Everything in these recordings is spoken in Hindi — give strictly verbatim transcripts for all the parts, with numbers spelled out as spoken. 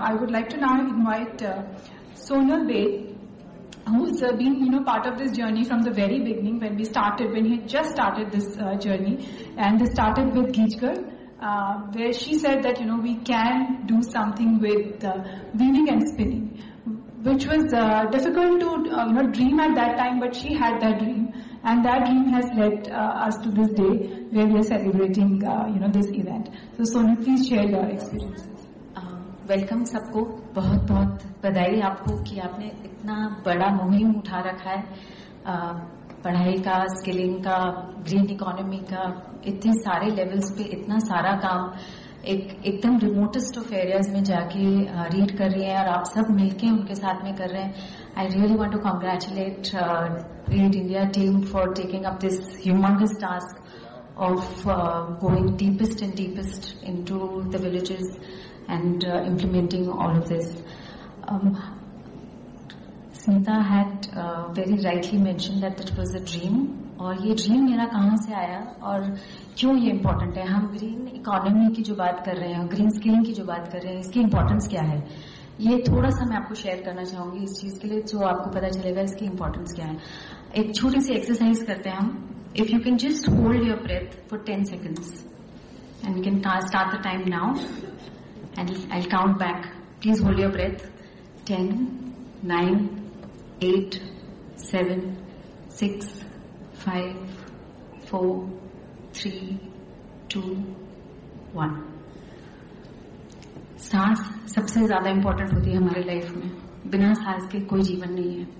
I would like to now invite uh, Sonal Bed, who's uh, been, you know, part of this journey from the very beginning when we started, when he just started this uh, journey, and this started with Geechgar, uh, where she said that, you know, we can do something with uh, weaving and spinning, which was uh, difficult to, uh, you know, dream at that time, but she had that dream, and that dream has led uh, us to this day where we are celebrating, uh, you know, this event. So, Sonal, please share your experiences. Welcome सबको, बहुत बहुत बधाई आपको कि आपने इतना बड़ा मुहिम उठा रखा है, पढ़ाई का, स्किलिंग का, ग्रीन इकोनॉमी का, इतने सारे लेवल्स पे इतना सारा काम एक एकदम रिमोटेस्ट ऑफ एरियाज में जाके रीड कर रही हैं और आप सब मिलके उनके साथ में कर रहे हैं. I really want to congratulate read India team for taking up this humongous task of uh, going deepest and deepest into the villages and uh, implementing all of this. Um, Smita had uh, very rightly mentioned that it was a dream, और ये ड्रीम मेरा कहाँ से आया और क्यों ये इम्पोर्टेंट है. हम ग्रीन इकोनॉमी की जो बात कर रहे हैं, ग्रीन स्किलिंग की जो बात कर रहे हैं, इसकी इम्पोर्टेंस क्या है, ये थोड़ा सा मैं आपको शेयर करना चाहूंगी इस चीज के लिए, जो आपको पता चलेगा इसकी इम्पोर्टेंस क्या है. एक छोटी सी एक्सरसाइज करते हैं हम. If you can just hold your breath for ten seconds, and we can start the time now, and I'll count back. Please hold your breath. ten, nine, eight, seven, six, five, four, three, two, one. सांस सबसे ज्यादा इम्पोर्टेंट होती है हमारे लाइफ में. बिना सांस के कोई जीवन नहीं है.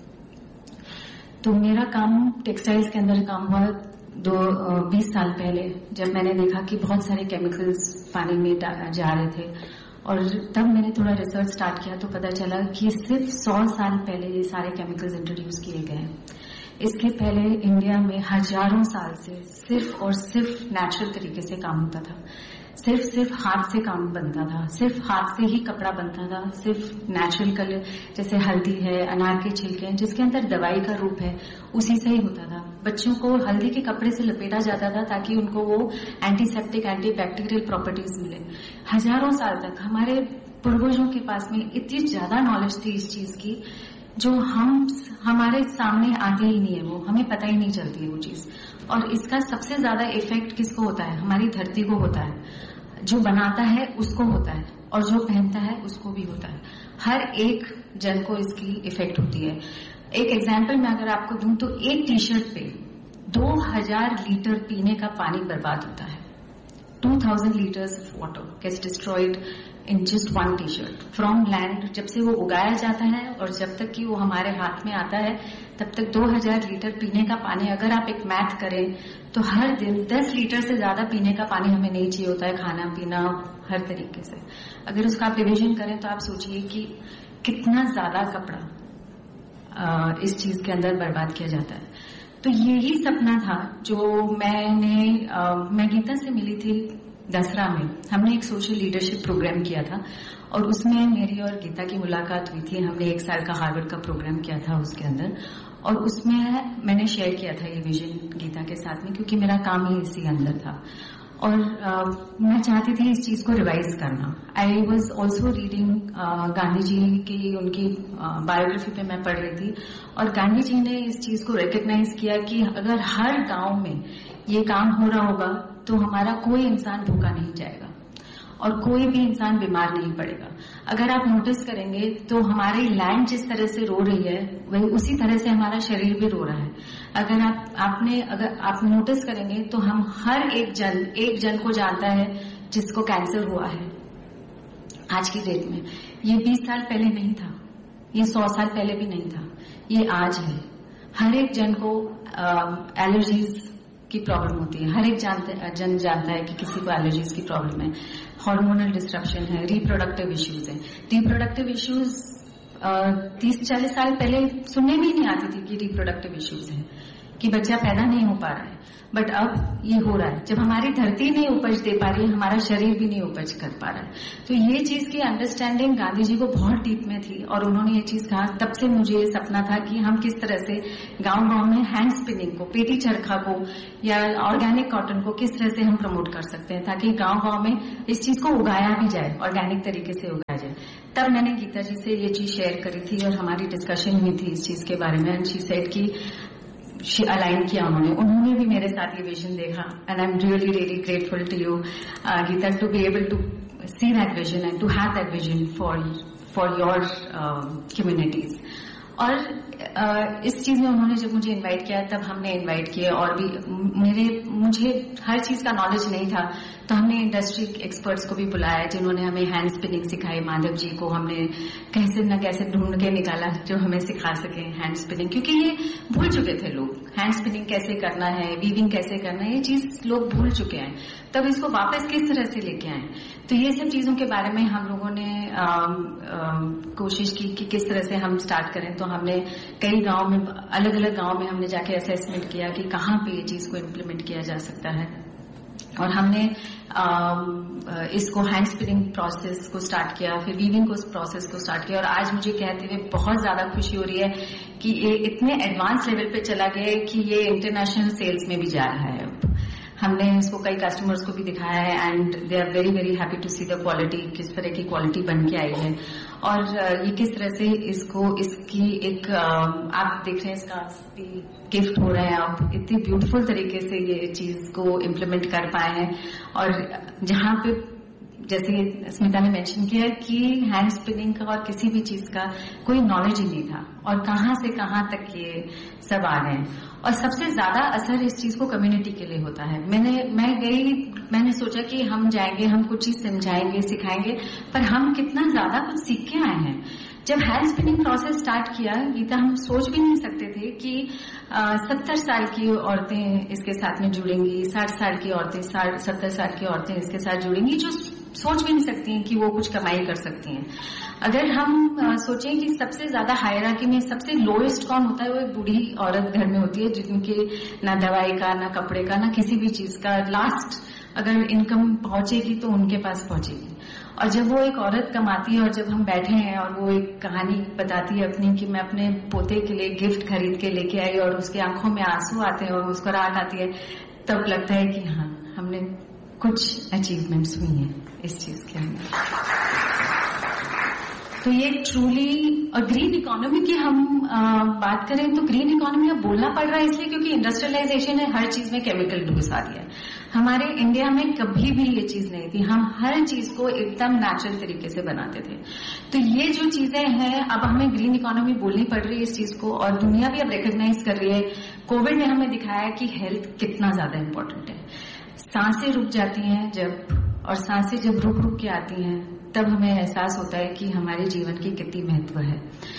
तो मेरा काम टेक्सटाइल्स के अंदर काम हुआ दो बीस साल पहले, जब मैंने देखा कि बहुत सारे केमिकल्स पानी में जा रहे थे, और तब मैंने थोड़ा रिसर्च स्टार्ट किया तो पता चला कि सिर्फ सौ साल पहले ये सारे केमिकल्स इंट्रोड्यूस किए गए. इसके पहले इंडिया में हजारों साल से सिर्फ और सिर्फ नेचुरल तरीके से काम होता था. सिर्फ सिर्फ हाथ से काम बनता था, सिर्फ हाथ से ही कपड़ा बनता था, सिर्फ नेचुरल कलर जैसे हल्दी है, अनार के छिलके हैं जिसके अंदर दवाई का रूप है, उसी से ही होता था. बच्चों को हल्दी के कपड़े से लपेटा जाता था ताकि उनको वो एंटीसेप्टिक, एंटी बैक्टीरियल प्रॉपर्टीज मिले. हजारों साल तक हमारे पूर्वजों के पास में इतनी ज्यादा नॉलेज थी इस चीज की जो हम हमारे सामने आती ही नहीं है, वो हमें पता ही नहीं चलती है वो चीज. और इसका सबसे ज्यादा इफेक्ट किसको होता है? हमारी धरती को होता है. जो बनाता है उसको होता है और जो पहनता है उसको भी होता है. हर एक जन को इसकी इफेक्ट होती है. एक एग्जाम्पल मैं अगर आपको दूं तो एक टी शर्ट पे दो हजार लीटर पीने का पानी बर्बाद होता है. Two thousand litres of water gets destroyed in just one T shirt from land. जब से वो उगाया जाता है और जब तक कि वो हमारे हाथ में आता है तब तक दो हजार लीटर पीने का पानी. अगर आप एक मैथ करें तो हर दिन दस लीटर से ज्यादा पीने का पानी हमें नहीं चाहिए होता है, खाना पीना हर तरीके से. अगर उसका आप डिविजन करें तो आप सोचिए कि कितना ज्यादा कपड़ा इस चीज के अंदर बर्बाद किया जाता है. तो यही सपना था जो मैंने मैं गीता से मिली थी दसरा में. हमने एक सोशल लीडरशिप प्रोग्राम किया था और उसमें मेरी और गीता की मुलाकात हुई थी. हमने एक साल का हार्वर्ड का प्रोग्राम किया था उसके अंदर, और उसमें मैंने शेयर किया था ये विजन गीता के साथ में, क्योंकि मेरा काम ही इसी अंदर था. और आ, मैं चाहती थी इस चीज को रिवाइज करना. I was also reading Gandhi ji की उनकी बायोग्राफी पे मैं पढ़ रही थी, और गांधी जी ने इस चीज को रिकग्नाइज किया कि अगर हर गांव में ये काम हो रहा होगा तो हमारा कोई इंसान भूखा नहीं जाएगा और कोई भी इंसान बीमार नहीं पड़ेगा. अगर आप नोटिस करेंगे तो हमारी लैंड जिस तरह से रो रही है वही उसी तरह से हमारा शरीर भी रो रहा है. अगर आप आपने अगर आप नोटिस करेंगे तो हम हर एक जन एक जन को जानता है जिसको कैंसर हुआ है आज की डेट में. ये बीस साल पहले नहीं था, ये सौ साल पहले भी नहीं था, ये आज है. हर एक जन को एलर्जीज की प्रॉब्लम होती है. हर एक जानते, जन जानता है कि किसी को एलर्जीज की प्रॉब्लम है, हार्मोनल डिस्ट्रप्शन है, रिप्रोडक्टिव इश्यूज है. रिप्रोडक्टिव इश्यूज तीस चालीस साल पहले सुनने में ही नहीं आती थी कि रिप्रोडक्टिव इश्यूज है, कि बच्चा पैदा नहीं हो पा रहा है. बट अब ये हो रहा है. जब हमारी धरती नहीं उपज दे पा रही है, हमारा शरीर भी नहीं उपज कर पा रहा है. तो ये चीज की अंडरस्टैंडिंग गांधी जी को बहुत डीप में थी और उन्होंने ये चीज कहा. तब से मुझे ये सपना था कि हम किस तरह से गांव गांव में हैंड स्पिनिंग को, पेटी चरखा को या ऑर्गेनिक कॉटन को किस तरह से हम प्रमोट कर सकते हैं ताकि गांव गांव में इस चीज को उगाया भी जाए, ऑर्गेनिक तरीके से उगाया जाए. तब मैंने गीता जी से ये चीज शेयर करी थी और हमारी डिस्कशन हुई थी इस चीज के बारे में। एंड शी सेड कि अलाइन किया उन्होंने उन्होंने भी मेरे साथ ये विजन देखा। And I am really really grateful to you Gita to be able to see that vision and to have that vision for for your communities. और uh, इस चीज में उन्होंने जब मुझे इनवाइट किया तब हमने इनवाइट किए और भी मेरे मुझे हर चीज का नॉलेज नहीं था, तो हमने इंडस्ट्री एक्सपर्ट्स को भी बुलाया जिन्होंने हमें हैंड स्पिनिंग सिखाई। माधव जी को हमने कैसे न कैसे ढूंढ के निकाला जो हमें सिखा सके हैंड स्पिनिंग, क्योंकि ये भूल चुके थे लोग, हैंड स्पिनिंग कैसे करना है, वीविंग कैसे करना है, ये चीज लोग भूल चुके हैं। तब इसको वापस किस तरह से लेके आए, तो ये सब चीजों के बारे में हम लोगों ने आ, आ, कोशिश की कि किस तरह से हम स्टार्ट करें। तो हमने कई गांव में, अलग अलग गांव में हमने जाके असेसमेंट किया कि कहाँ पे ये चीज को इम्प्लीमेंट किया जा सकता है। और हमने आ, इसको हैंड स्पिनिंग प्रोसेस को स्टार्ट किया, फिर वीविंग को प्रोसेस को स्टार्ट किया। और आज मुझे कहते हुए बहुत ज्यादा खुशी हो रही है कि ये इतने एडवांस लेवल पे चला गया कि ये इंटरनेशनल सेल्स में भी जा रहा है। हमने इसको कई कस्टमर्स को भी दिखाया है and they are very very happy to see the quality, किस तरह की क्वालिटी बन के आई है। और ये किस तरह से इसको इसकी एक आप देख रहे हैं इसका गिफ्ट हो रहा है, आप इतनी ब्यूटीफुल तरीके से ये चीज को इम्प्लीमेंट कर पाए हैं। और जहां पे जैसे स्मिता ने मेंशन किया कि हैंड स्पिनिंग का और किसी भी चीज का कोई नॉलेज ही नहीं था और कहां से कहां तक ये सब आ गए। और सबसे ज्यादा असर इस चीज को कम्युनिटी के लिए होता है। मैंने मैं गई मैंने सोचा कि हम जाएंगे, हम कुछ चीज समझाएंगे सिखाएंगे, पर हम कितना ज्यादा कुछ सीख के आए हैं। जब हैंड स्पिनिंग प्रोसेस स्टार्ट किया गीता, हम सोच भी नहीं सकते थे कि सत्तर साल की औरतें इसके साथ में जुड़ेंगी, साठ साल की औरतें, सत्तर साल की औरतें इसके साथ जुड़ेंगी, जो सोच भी नहीं सकती हैं कि वो कुछ कमाई कर सकती हैं। अगर हम आ, सोचें कि सबसे ज्यादा हायरार्की में सबसे लोएस्ट कौन होता है, वो एक बूढ़ी औरत घर में होती है जिनके ना दवाई का, ना कपड़े का, ना किसी भी चीज का लास्ट अगर इनकम पहुंचेगी तो उनके पास पहुंचेगी। और जब वो एक औरत कमाती है और जब हम बैठे हैं और वो एक कहानी बताती है अपनी कि मैं अपने पोते के लिए गिफ्ट खरीद के लेके आई और उसके आंखों में आंसू आते हैं और मुस्कुराहट आती है, तब लगता है कि हाँ हमने कुछ अचीवमेंट्स हुई हैं इस चीज के अंदर। तो ये ट्रूली, और ग्रीन इकोनॉमी की हम आ, बात करें तो ग्रीन इकोनॉमी अब बोलना पड़ रहा है इसलिए क्योंकि इंडस्ट्रियलाइजेशन ने हर चीज में केमिकल घुसा दिया है। हमारे इंडिया में कभी भी ये चीज नहीं थी, हम हर चीज को एकदम नेचुरल तरीके से बनाते थे। तो ये जो चीजें हैं अब हमें ग्रीन इकोनॉमी बोलनी पड़ रही है इस चीज को, और दुनिया भी अब रिकॉग्नाइज कर रही है। कोविड ने हमें दिखाया कि हेल्थ कितना ज्यादा इम्पोर्टेंट है। सांसें रुक जाती हैं जब, और सांसें जब रुक रुक के आती हैं तब हमें एहसास होता है कि हमारे जीवन की कितनी महत्व है।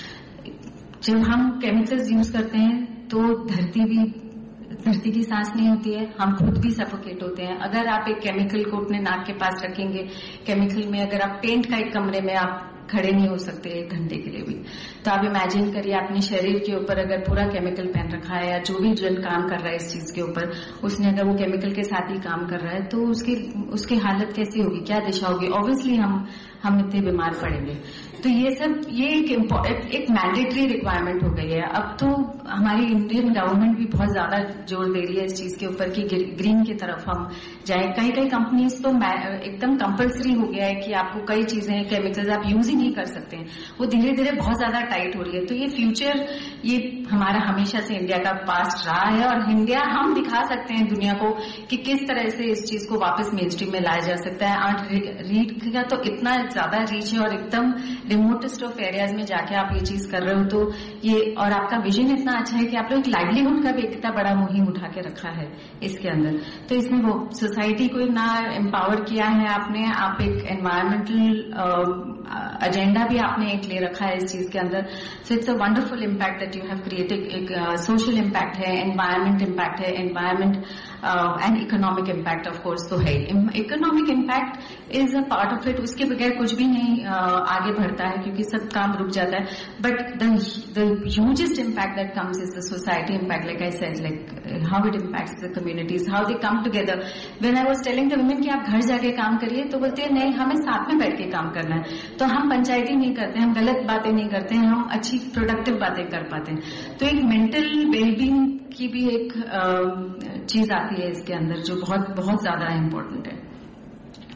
जब हम केमिकल्स यूज करते हैं तो धरती भी धरती की सांस नहीं होती है, हम खुद भी सफोकेट होते हैं। अगर आप एक केमिकल को अपने नाक के पास रखेंगे, केमिकल में अगर आप पेंट का एक कमरे में आप खड़े नहीं हो सकते एक घंटे के लिए भी, तो आप इमेजिन करिए अपने शरीर के ऊपर अगर पूरा केमिकल पहन रखा है या जो भी जन काम कर रहा है इस चीज के ऊपर, उसने अगर वो केमिकल के साथ ही काम कर रहा है तो उसकी उसकी हालत कैसी होगी, क्या दिशा होगी। ऑब्वियसली हम हम इतने बीमार पड़ेंगे। तो ये सब ये एक एक मैंडेटरी रिक्वायरमेंट हो गई है। अब तो हमारी इंडियन गवर्नमेंट भी बहुत ज्यादा जोर दे रही है इस चीज के ऊपर कि ग्रीन की तरफ हम जाए। कई कई कंपनीज तो एकदम कंपल्सरी हो गया है कि आपको कई चीजें केमिकल्स आप यूज ही नहीं कर सकते हैं, वो धीरे धीरे बहुत ज्यादा टाइट हो रही है। तो ये फ्यूचर, ये हमारा हमेशा से इंडिया का पास्ट रहा है और इंडिया हम दिखा सकते हैं दुनिया को कि किस तरह से इस चीज को वापस मेन स्ट्रीम में लाया जा सकता है। आज रीड का तो इतना ज्यादा रीच है और एकदम रिमोटेस्ट ऑफ एरियाज में जाके आप ये चीज कर रहे हो, तो ये और आपका विजन इतना अच्छा है कि आप लोग एक लाइवलीहुड का भी इतना बड़ा मुहिम उठा के रखा है इसके अंदर। तो इसमें वो सोसाइटी को ना एम्पावर किया है आपने, आप एक एनवायरमेंटल एजेंडा भी आपने एक ले रखा है इस चीज के अंदर। So it's a wonderful impact that you have created. एक सोशल इम्पैक्ट है, एनवायरमेंट इम्पैक्ट है, environment and economic impact of course तो है। Economic impact is a part of it, उसके बगैर कुछ भी नहीं uh, आगे बढ़ता है क्योंकि सब काम रुक जाता है। But the hugest impact that comes is the society impact, like I said, like how it impacts the communities, how they come together. When I was telling the women कि आप घर जाके काम करिए, तो बोलते हैं नहीं हमें साथ में बैठ के काम करना है। तो हम पंचायती नहीं करते, हम गलत बातें नहीं करते हैं, हम अच्छी प्रोडक्टिव बातें कर पाते हैं। तो एक मेंटल वेलबींग की भी एक चीज आती है इसके अंदर जो बहुत बहुत ज्यादा इम्पोर्टेंट है।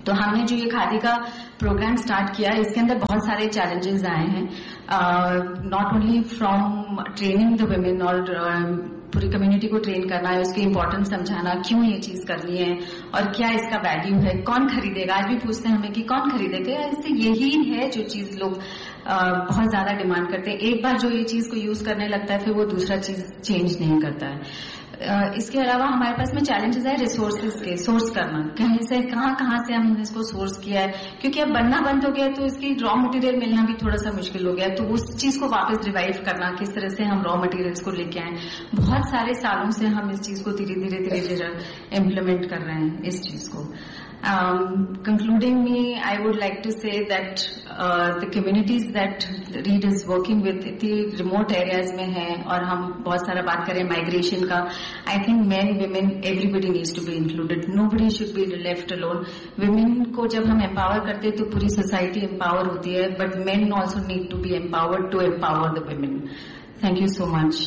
तो हमने जो ये खादी का प्रोग्राम स्टार्ट किया, इसके अंदर बहुत सारे चैलेंजेस आए हैं, not only from training the women और पूरी कम्युनिटी को ट्रेन करना है, उसकी इम्पोर्टेंस समझाना, क्यों ये चीज करनी है और क्या इसका वैल्यू है, कौन खरीदेगा। आज भी पूछते हैं हमें कि कौन खरीदेगा, इससे यही है जो चीज लोग बहुत ज्यादा डिमांड करते हैं। एक बार जो ये चीज को यूज करने लगता है फिर वो दूसरा चीज चेंज नहीं करता है। इसके अलावा हमारे पास में चैलेंजेस है रिसोर्सेज के, सोर्स करना, कहीं से कहां कहां से हमने इसको सोर्स किया है, क्योंकि अब बनना बंद हो गया तो इसकी रॉ मटेरियल मिलना भी थोड़ा सा मुश्किल हो गया। तो उस चीज को वापस रिवाइव करना, किस तरह से हम रॉ मटेरियल्स को लेके आए, बहुत सारे सालों से हम इस चीज को धीरे धीरे धीरे धीरे इम्प्लीमेंट कर रहे हैं इस चीज को। Um, concluding me, I would like to say that uh, the communities that Reed is working with इतनी remote areas में हैं और हम बहुत सारा बात करें migration का, I think men, women, everybody needs to be included. Nobody should be left alone. Women को जब हम empower करते हैं तो पूरी society empower होती है, but men also need to be empowered to empower the women. Thank you so much.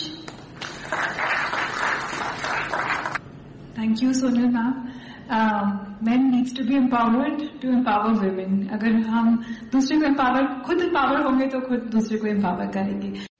Thank you, Sonal ma'am. Uh, men needs to be empowered to empower women. अगर हम दूसरे को empower, खुद empower होंगे तो खुद दूसरे को empower करेंगे.